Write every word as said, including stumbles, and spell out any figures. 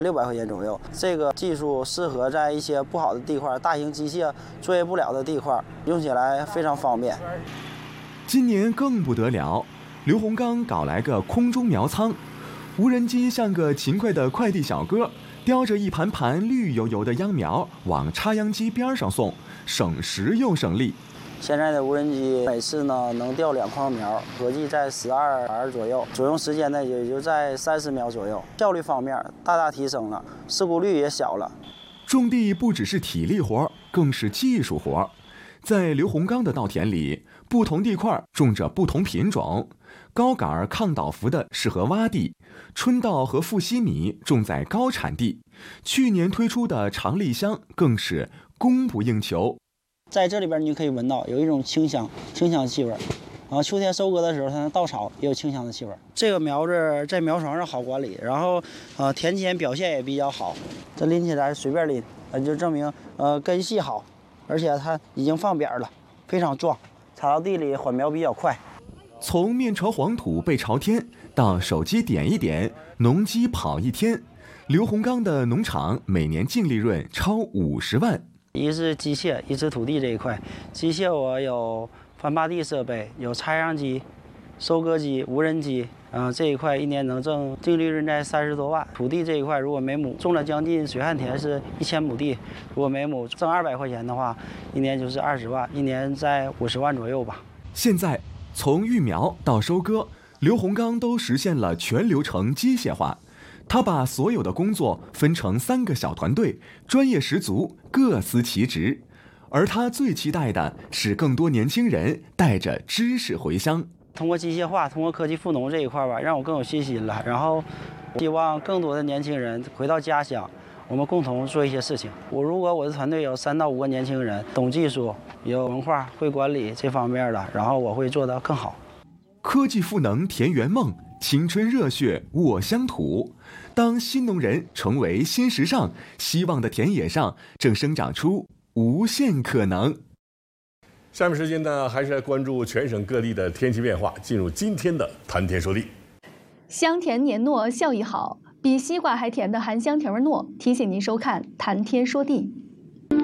六百块钱左右。这个技术适合在一些不好的地块、大型机械作业不了的地块，用起来非常方便。 今年更不得了，刘洪刚搞来个空中苗仓，无人机像个勤快的快递小哥，叼着一盘盘绿油油的秧苗往插秧机边上送，省时又省力。 现在的无人机每次呢能调两筐苗，合计在十二盘左右，所用时间呢也就在三十秒左右，效率方面大大提升了，事故率也小了。 种地不只是体力活，更是技术活。在刘洪刚的稻田里，不同地块种着不同品种，高杆抗倒伏的适合洼地，春稻和富硒米种在高产地。去年推出的长粒香更是供不应求。 在这里边你就可以闻到有一种清香清香气味，然后秋天收割的时候，它的稻草也有清香的气味。这个苗子在苗床上好管理，然后呃田间表现也比较好。这拎起来随便拎，呃就证明呃根系好，而且它已经放扁了，非常壮，插到地里缓苗比较快。 从面朝黄土背朝天到手机点一点，农机跑一天，刘洪刚的农场每年净利润超五十万。 一是机械，一是土地这一块。机械我有翻扒地设备，有插秧机、收割机、无人机，嗯、呃，这一块一年能挣净利润在三十多万。土地这一块，如果每亩种了将近水旱田是一千亩地，如果每亩挣二百块钱的话，一年就是二十万，一年在五十万左右吧。 现在从育苗到收割，刘洪刚都实现了全流程机械化。他把所有的工作分成三个小团队，专业十足，各司其职。而他最期待的是更多年轻人带着知识回乡。 通过机械化，通过科技赋农这一块吧，让我更有信心了。然后，希望更多的年轻人回到家乡，我们共同做一些事情。我如果我的团队有三到五个年轻人，懂技术、有文化、会管理这方面的，然后我会做得更好。 科技赋能田园梦，青春热血沃乡土。当新农人成为新时尚，希望的田野上正生长出无限可能。 下面时间呢，还是来关注全省各地的天气变化。进入今天的谈天说地。 香甜黏糯效益好，比西瓜还甜的含香甜味糯，提醒您收看谈天说地。